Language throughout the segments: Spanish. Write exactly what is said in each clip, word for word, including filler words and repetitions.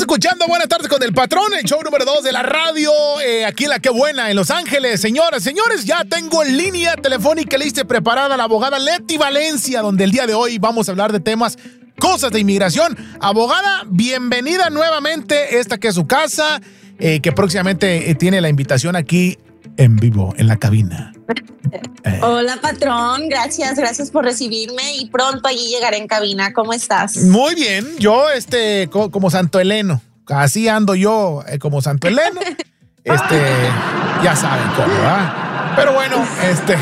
escuchando Buenas Tardes con el Patrón, el show número dos de la radio, eh, aquí en La Qué Buena, en Los Ángeles. Señoras, señores, ya tengo en línea telefónica lista y preparada la abogada Leti Valencia, donde el día de hoy vamos a hablar de temas, cosas de inmigración. Abogada, bienvenida nuevamente, esta que es su casa, eh, que próximamente eh, tiene la invitación aquí en vivo, en la cabina. Eh. Hola, patrón, gracias, gracias por recibirme y pronto allí llegaré en cabina. ¿Cómo estás? Muy bien, yo este co- como Santo Heleno, así ando yo eh, como Santo Heleno, este, ya saben cómo, ¿verdad? Pero bueno, este,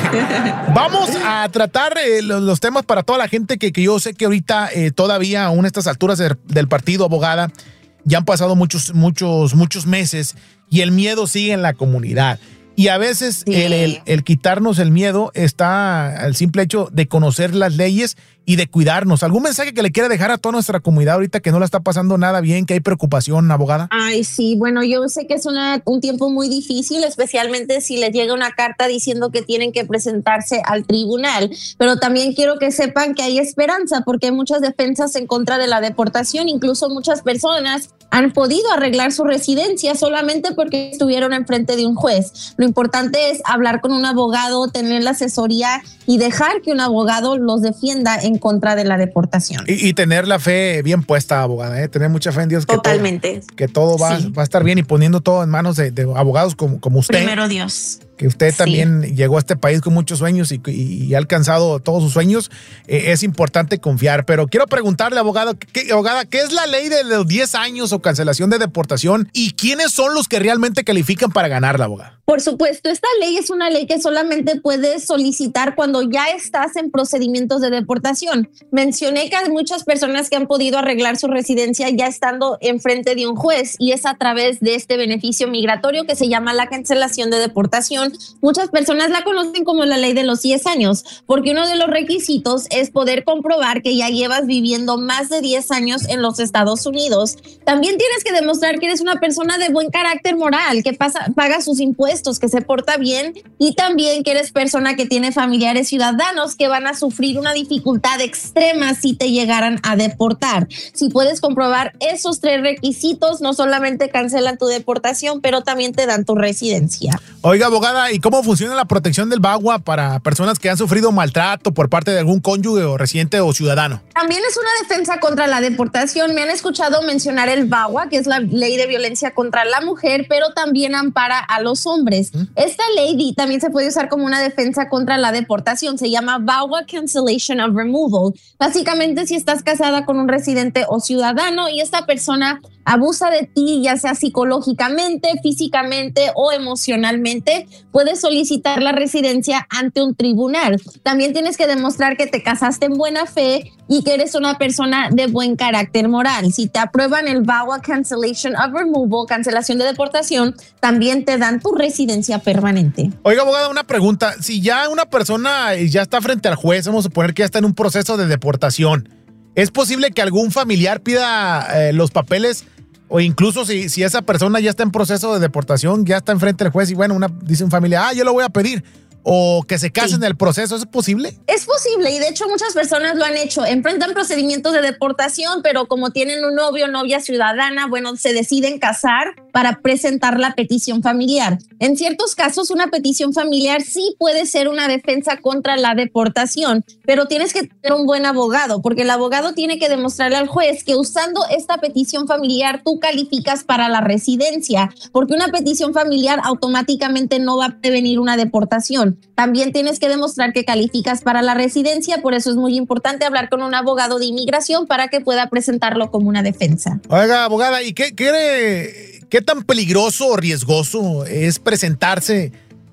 vamos a tratar eh, los, los temas para toda la gente que, que yo sé que ahorita eh, todavía aún a estas alturas de, del partido, abogada, ya han pasado muchos, muchos, muchos meses y el miedo sigue en la comunidad. Y a veces sí. el, el, el quitarnos el miedo está al simple hecho de conocer las leyes y de cuidarnos. ¿Algún mensaje que le quiera dejar a toda nuestra comunidad ahorita que no la está pasando nada bien, que hay preocupación, abogada? Ay, sí, bueno, yo sé que es una, un tiempo muy difícil, especialmente si les llega una carta diciendo que tienen que presentarse al tribunal, pero también quiero que sepan que hay esperanza porque hay muchas defensas en contra de la deportación, incluso muchas personas han podido arreglar su residencia solamente porque estuvieron enfrente de un juez. Lo importante es hablar con un abogado, tener la asesoría y dejar que un abogado los defienda en contra de la deportación. Y, y tener la fe bien puesta, abogada, ¿eh? Tener mucha fe en Dios. Que Totalmente. Todo, que todo va, sí. va a estar bien y poniendo todo en manos de, de abogados como, como usted. Primero Dios. Que usted también sí. llegó a este país con muchos sueños y, y, y ha alcanzado todos sus sueños. Eh, es importante confiar. Pero quiero preguntarle, abogado, ¿qué, abogada, ¿qué es la ley de los diez años o cancelación de deportación? ¿Y quiénes son los que realmente califican para ganarla, abogada? Por supuesto, esta ley es una ley que solamente puedes solicitar cuando ya estás en procedimientos de deportación. Mencioné que hay muchas personas que han podido arreglar su residencia ya estando enfrente de un juez y es a través de este beneficio migratorio que se llama la cancelación de deportación. Muchas personas la conocen como la ley de los diez años, porque uno de los requisitos es poder comprobar que ya llevas viviendo más de diez años en los Estados Unidos. También tienes que demostrar que eres una persona de buen carácter moral, que pasa, paga sus impuestos, que se porta bien y también que eres persona que tiene familiares ciudadanos que van a sufrir una dificultad extrema si te llegaran a deportar. Si puedes comprobar esos tres requisitos, no solamente cancelan tu deportación, pero también te dan tu residencia. Oiga, abogada, ¿y cómo funciona la protección del V A W A para personas que han sufrido maltrato por parte de algún cónyuge o residente o ciudadano? También es una defensa contra la deportación. Me han escuchado mencionar el V A W A, que es la ley de violencia contra la mujer, pero también ampara a los hombres. ¿Mm? Esta ley también se puede usar como una defensa contra la deportación. Se llama V A W A Cancellation of Removal. Básicamente, si estás casada con un residente o ciudadano y esta persona abusa de ti, ya sea psicológicamente, físicamente o emocionalmente, puedes solicitar la residencia ante un tribunal. También tienes que demostrar que te casaste en buena fe y que eres una persona de buen carácter moral. Si te aprueban el V A W A Cancellation of Removal, cancelación de deportación, también te dan tu residencia permanente. Oiga, abogada, una pregunta. Si ya una persona ya está frente al juez, vamos a suponer que ya está en un proceso de deportación, ¿es posible que algún familiar pida eh, los papeles? O incluso si, si esa persona ya está en proceso de deportación, ya está enfrente del juez y bueno, una, dice un familiar, ah, yo lo voy a pedir. O que se casen sí. en el proceso, ¿es posible? Es posible y de hecho muchas personas lo han hecho. Enfrentan procedimientos de deportación, pero como tienen un novio o novia ciudadana, bueno, se deciden casar para presentar la petición familiar. En ciertos casos, una petición familiar sí puede ser una defensa contra la deportación, pero tienes que tener un buen abogado, porque el abogado tiene que demostrarle al juez que usando esta petición familiar tú calificas para la residencia, porque una petición familiar automáticamente no va a prevenir una deportación. También tienes que demostrar que calificas para la residencia, por eso es muy importante hablar con un abogado de inmigración para que pueda presentarlo como una defensa. Oiga, abogada, ¿y qué, qué, qué tan peligroso o riesgoso es presentarse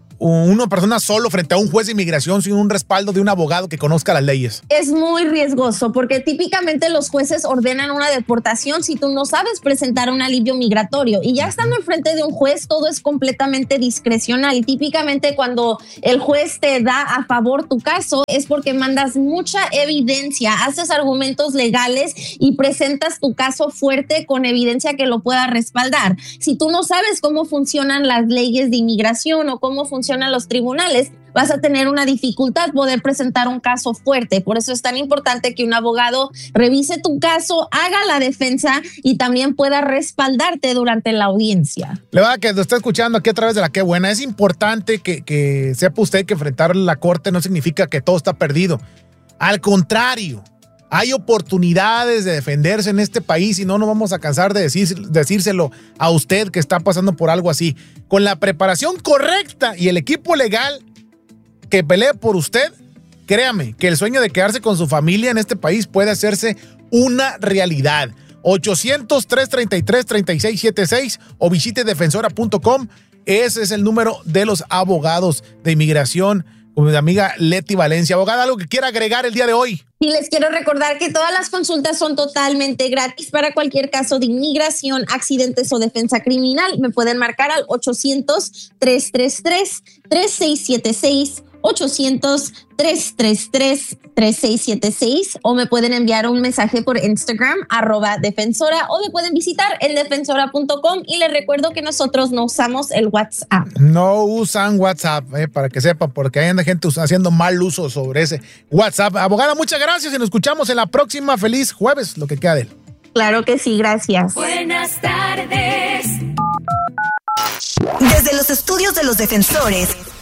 una persona solo frente a un juez de inmigración sin un respaldo de un abogado que conozca las leyes? Es muy riesgoso porque típicamente los jueces ordenan una deportación si tú no sabes presentar un alivio migratorio y ya estando enfrente de un juez todo es completamente discrecional y típicamente cuando el juez te da a favor tu caso es porque mandas mucha evidencia, haces argumentos legales y presentas tu caso fuerte con evidencia que lo pueda respaldar. Si tú no sabes cómo funcionan las leyes de inmigración o cómo funcionan los tribunales, vas a tener una dificultad poder presentar un caso fuerte. Por eso es tan importante que un abogado revise tu caso, haga la defensa y también pueda respaldarte durante la audiencia. Le va a que lo está escuchando aquí a través de la Qué Buena. Es importante que, que sepa usted que enfrentar la corte no significa que todo está perdido. Al contrario, hay oportunidades de defenderse en este país y no nos vamos a cansar de decir, decírselo a usted que está pasando por algo así. Con la preparación correcta y el equipo legal que pelee por usted, créame que el sueño de quedarse con su familia en este país puede hacerse una realidad. ochocientos, trescientos treinta y tres, treinta y seis setenta y seis o visite defensora punto com. Ese es el número de los abogados de inmigración. Con mi amiga Leti Valencia. Abogada, ¿algo que quiera agregar el día de hoy? Y les quiero recordar que todas las consultas son totalmente gratis para cualquier caso de inmigración, accidentes o defensa criminal. Me pueden marcar al ochocientos, trescientos treinta y tres, treinta y seis setenta y seis, ochocientos, trescientos treinta y tres, treinta y seis setenta y seis o me pueden enviar un mensaje por Instagram, arroba defensora, o me pueden visitar en defensora punto com y les recuerdo que nosotros no usamos el WhatsApp. No usan WhatsApp, eh, para que sepan, porque hay gente haciendo mal uso sobre ese WhatsApp. Abogada, muchas gracias y nos escuchamos en la próxima. Feliz jueves, lo que queda de él. Claro que sí, gracias. Buenas tardes. Desde los estudios de los defensores,